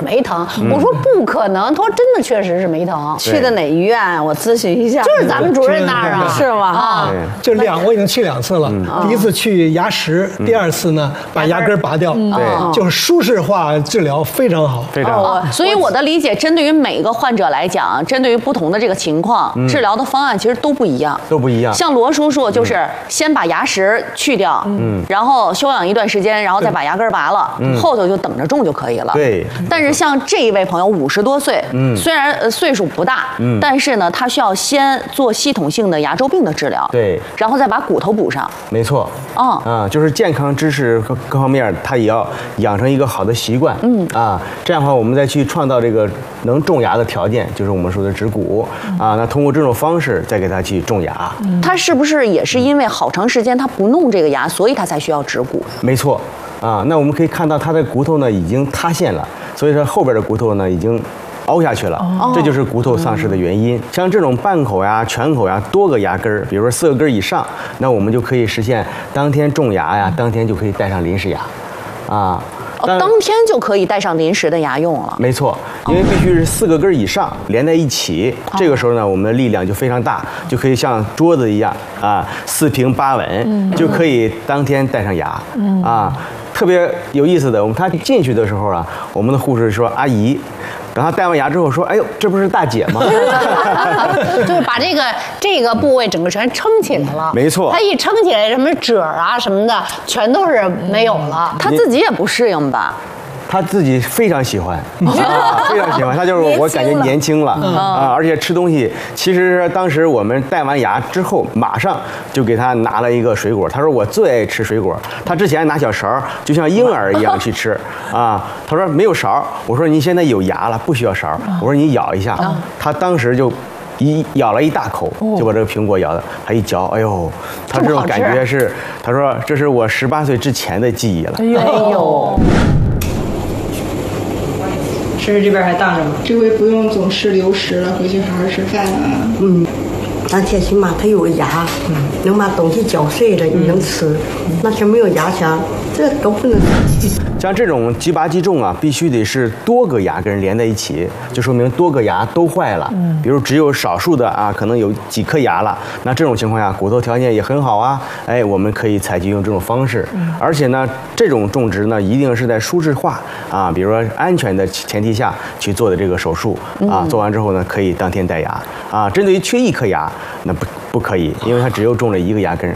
没疼。我说不可能，他说真的确实是没疼。 去的哪医院？我咨询一下。 就是咱们主任那儿啊， 是吗？啊， 就我已经去2次了。第一次去牙石，第2次呢把牙根拔掉。 对， 就是舒适化治疗非常好， 非常好。 所以我的理解，针对于每个患者来讲，针对于不同的这个情况，治疗的方案其实都不一样。 都不一样。 像罗叔叔就是先把牙石去掉，然后休养一段时间，然后再把牙根拔了，后头就等着种就可以了。 对。 但是像这一位朋友50多岁，虽然岁数不大，但是呢，他需要先做系统性的牙周病的治疗， 对， 然后再把骨头补上。 没错。就是健康知识各方面，他也要养成一个好的习惯。这样的话，我们再去创造这个能种牙的条件，就是我们说的植骨那通过这种方式再给他去种牙。 他是不是也是因为好长时间他不弄这个牙，所以他才需要植骨？ 没错。那我们可以看到他的骨头呢已经塌陷了，所以说后边的骨头呢已经凹下去了，这就是骨头丧失的原因。像这种半口呀、全口呀，多个牙根儿，比如说4个根儿以上，那我们就可以实现当天种牙呀，当天就可以戴上临时牙， 当天就可以戴上临时的牙用了。 没错，因为必须是4个根儿以上连在一起，这个时候呢，我们的力量就非常大，就可以像桌子一样4平8稳，就可以当天戴上牙特别有意思的，他进去的时候啊，我们的护士说阿姨。然后戴完牙之后说：“哎呦，这不是大姐吗？” 就是把这个部位整个全撑起来了。 没错， 他一撑起来，什么褶啊什么的，全都是没有了。 他自己也不适应吧？ 他自己非常喜欢非常喜欢。他就是我感觉年轻了而且吃东西，其实当时我们戴完牙之后，马上就给他拿了一个水果。他说我最爱吃水果。他之前拿小勺，就像婴儿一样去吃他说没有勺，我说你现在有牙了，不需要勺。我说你咬一下。他当时就咬了一大口，就把这个苹果咬的，他一嚼，哎呦，他这种感觉是，他说这是我18岁之前的记忆了。 哎呦。 吃这边还当着吗？ 这回不用总是流食了，回去好好吃饭了。 而且起码它有牙，能把东西嚼碎了，你能吃。那是没有牙签，这都不能吃。 像这种即拔即种必须得是多个牙根连在一起，就说明多个牙都坏了。比如只有少数的可能有几颗牙了，那这种情况下骨头条件也很好我们可以采取用这种方式。而且呢，这种种植呢一定是在舒适化比如说安全的前提下去做的这个手术做完之后呢，可以当天戴牙针对于缺1颗牙，那不可以，因为它只有种了1个牙根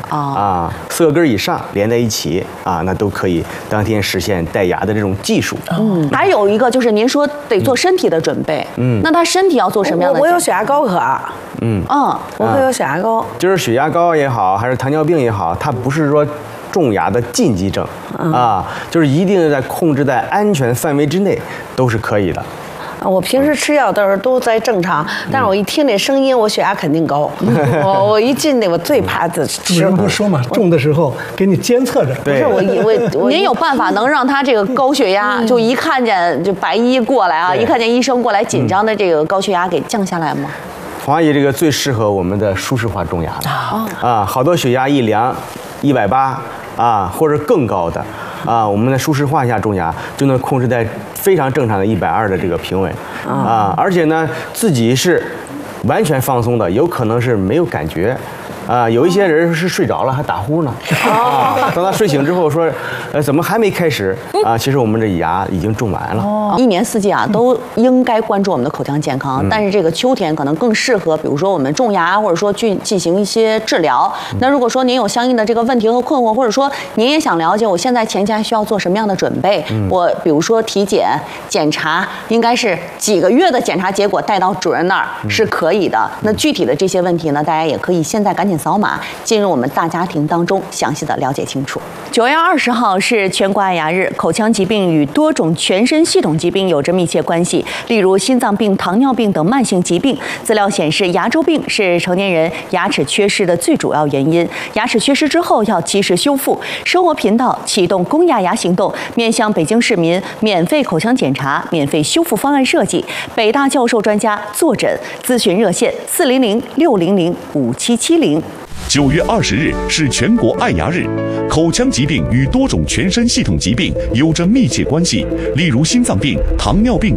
4个根以上连在一起那都可以当天实现戴牙的这种技术。 还有一个就是您说得做身体的准备，那他身体要做什么样的？ 我有血压高可。我会有血压高。 就是血压高也好，还是糖尿病也好，它不是说种牙的禁忌症就是一定在控制在安全范围之内都是可以的。 我平时吃药都在正常，但是我一听这声音，我血压肯定高。我一进我最怕的吃。 主任不是说嘛，种的时候给你监测着。 对， 您有办法能让他这个高血压，就一看见就白衣过来一看见医生过来，紧张的这个高血压给降下来吗？ 黄阿姨这个最适合我们的舒适化种牙了好多血压一量180或者更高的我们在舒适化下种牙就能控制在非常正常的120的这个平稳而且呢自己是完全放松的，有可能是没有感觉。有一些人是睡着了还打呼呢等他睡醒之后说怎么还没开始其实我们这牙已经种完了。 一年四季都应该关注我们的口腔健康，但是这个秋天可能更适合比如说我们种牙，或者说去进行一些治疗。那如果说您有相应的这个问题和困惑，或者说您也想了解我现在前期还需要做什么样的准备，我比如说体检检查应该是几个月的检查结果带到主任那儿是可以的。那具体的这些问题呢，大家也可以现在赶紧扫码进入我们大家庭当中，详细的了解清楚。9月20号是全国爱牙日，口腔疾病与多种全身系统疾病有着密切关系，例如心脏病、糖尿病等慢性疾病。资料显示，牙周病是成年人牙齿缺失的最主要原因。牙齿缺失之后要及时修复。生活频道启动公亚牙行动，面向北京市民免费口腔检查、免费修复方案设计，北大教授专家坐诊咨询热线400-600-5770。 9月20日是全国爱牙日，口腔疾病与多种全身系统疾病有着密切关系，例如心脏病、糖尿病。